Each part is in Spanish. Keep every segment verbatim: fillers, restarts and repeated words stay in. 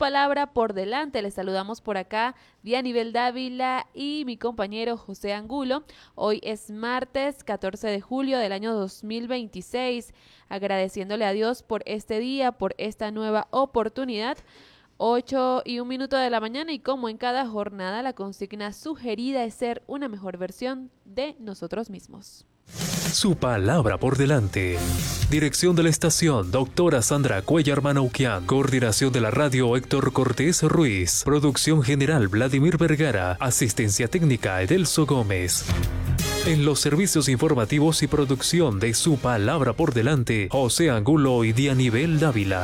palabra por delante. Les saludamos por acá Dianibel Dávila y mi compañero José Angulo. Hoy es martes catorce de julio del año dos mil veintiséis, agradeciéndole a Dios por este día, por esta nueva oportunidad. ocho y un minuto de la mañana, y como en cada jornada, la consigna sugerida es ser una mejor versión de nosotros mismos. Su palabra por delante. Dirección de la estación, doctora Sandra Cuellar Manauquian. Coordinación de la radio, Héctor Cortés Ruiz. Producción general, Vladimir Vergara. Asistencia técnica, Edelso Gómez. En los servicios informativos y producción de Su palabra por delante, José Angulo y Dianibel Dávila.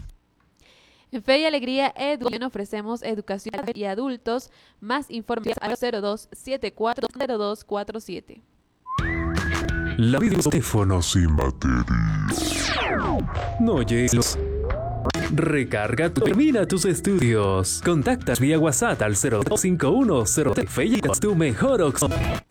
En Fe y Alegría Educación ofrecemos educación y adultos. Más información al cero dos siete cuatro cero dos cuatro siete. La vida teléfono sin batería. No oyes. Recarga tu, termina tus estudios. Contactas vía WhatsApp al cero dos cinco uno cero. Fe y tu mejor opción.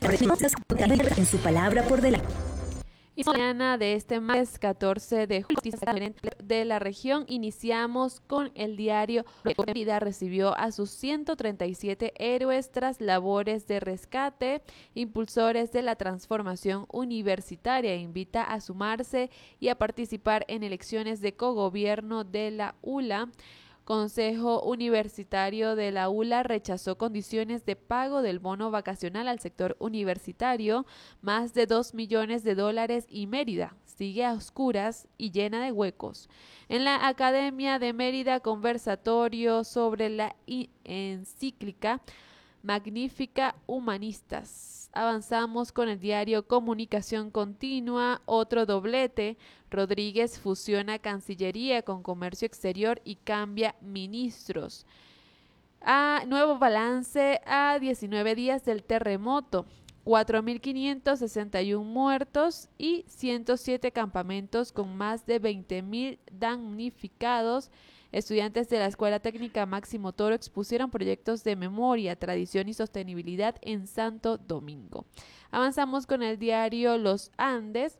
En Su palabra por delante. Y mañana de este martes catorce de julio de la región iniciamos con el diario Mérida. Recibió a sus ciento treinta y siete héroes tras labores de rescate. Impulsores de la transformación universitaria invita a sumarse y a participar en elecciones de cogobierno de la U L A. Consejo Universitario de la U L A rechazó condiciones de pago del bono vacacional al sector universitario. Más de dos millones de dólares y Mérida sigue a oscuras y llena de huecos. En la Academia de Mérida, conversatorio sobre la encíclica Magnífica Humanistas. Avanzamos con el diario Comunicación Continua, otro doblete. Rodríguez fusiona Cancillería con Comercio Exterior y cambia ministros. A nuevo balance a diecinueve días del terremoto. cuatro mil quinientos sesenta y uno muertos y ciento siete campamentos con más de veinte mil damnificados. Estudiantes de la Escuela Técnica Máximo Toro expusieron proyectos de memoria, tradición y sostenibilidad en Santo Domingo. Avanzamos con el diario Los Andes.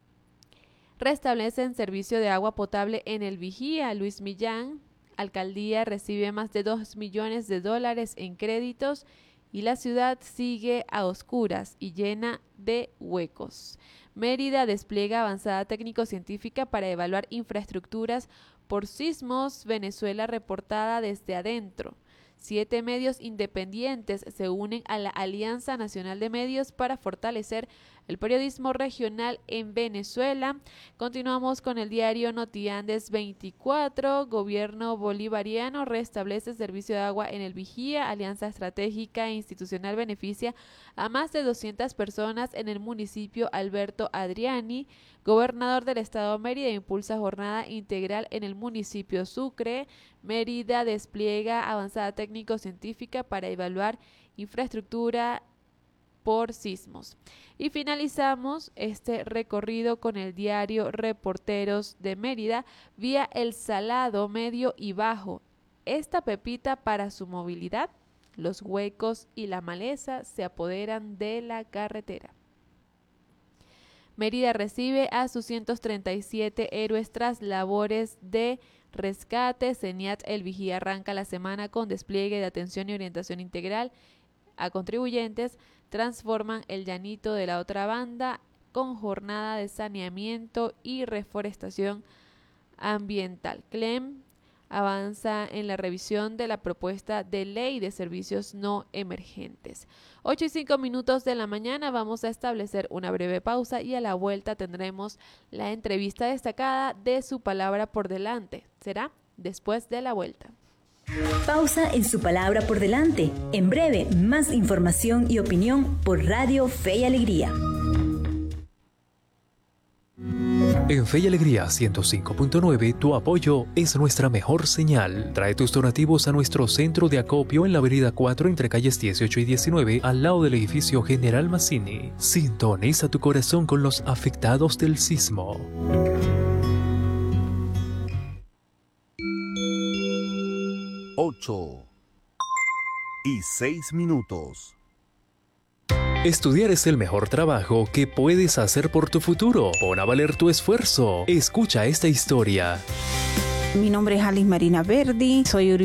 Restablecen servicio de agua potable en el Vigía. Luis Millán, alcaldía recibe más de dos millones de dólares en créditos y la ciudad sigue a oscuras y llena de huecos. Mérida despliega avanzada técnico-científica para evaluar infraestructuras por sismos. Venezuela reportada desde adentro. Siete medios independientes se unen a la Alianza Nacional de Medios para fortalecer el periodismo regional en Venezuela. Continuamos con el diario Notiandes veinticuatro. Gobierno bolivariano restablece servicio de agua en el Vigía. Alianza estratégica e institucional beneficia a más de doscientas personas en el municipio. Alberto Adriani, gobernador del estado Mérida, impulsa jornada integral en el municipio Sucre. Mérida despliega avanzada técnico-científica para evaluar infraestructura por sismos. Y finalizamos este recorrido con el diario Reporteros de Mérida, vía El Salado, Medio y Bajo. Esta pepita para su movilidad, los huecos y la maleza se apoderan de la carretera. Mérida recibe a sus ciento treinta y siete héroes tras labores de rescate. CENIAT El Vigía arranca la semana con despliegue de atención y orientación integral a contribuyentes. Transforman el llanito de la otra banda con jornada de saneamiento y reforestación ambiental. C L E M avanza en la revisión de la propuesta de ley de servicios no emergentes. ocho y cinco minutos de la mañana, vamos a establecer una breve pausa y a la vuelta tendremos la entrevista destacada de Su palabra por delante. Será después de la vuelta. Pausa en Su palabra por delante. En breve, más información y opinión por Radio Fe y Alegría. En Fe y Alegría ciento cinco punto nueve, tu apoyo es nuestra mejor señal. Trae tus donativos a nuestro centro de acopio en la avenida cuatro entre calles dieciocho y diecinueve, al lado del edificio General Mazzini. Sintoniza tu corazón con los afectados del sismo. Ocho y seis minutos. Estudiar es el mejor trabajo que puedes hacer por tu futuro. Pon a valer tu esfuerzo. Escucha esta historia. Mi nombre es Alice Marina Verdi, soy